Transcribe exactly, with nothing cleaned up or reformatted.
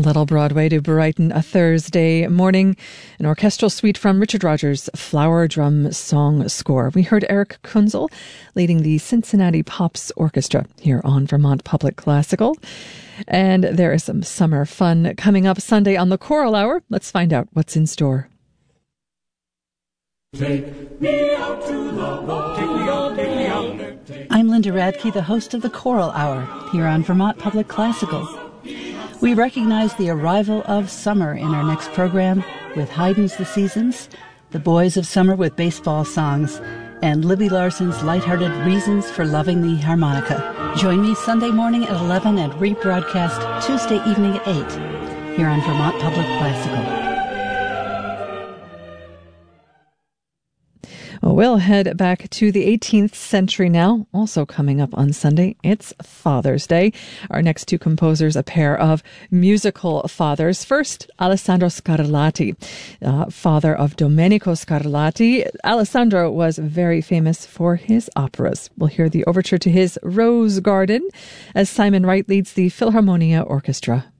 little Broadway to brighten a Thursday morning. An orchestral suite from Richard Rodgers' Flower Drum Song Score. We heard Eric Kunzel leading the Cincinnati Pops Orchestra here on Vermont Public Classical. And there is some summer fun coming up Sunday on the Choral Hour. Let's find out what's in store. Take me out to the ball. Take me out, take me out. I'm Linda Radke, the host of the Choral Hour here on Vermont Public Classical. We recognize the arrival of summer in our next program with Haydn's The Seasons, The Boys of Summer with baseball songs, and Libby Larson's lighthearted Reasons for Loving the Harmonica. Join me Sunday morning at eleven and rebroadcast Tuesday evening at eight here on Vermont Public Classical. Well, we'll head back to the eighteenth century now. Also coming up on Sunday, it's Father's Day. Our next two composers, a pair of musical fathers. First, Alessandro Scarlatti, uh, father of Domenico Scarlatti. Alessandro was very famous for his operas. We'll hear the overture to his Rose Garden as Simon Wright leads the Philharmonia Orchestra.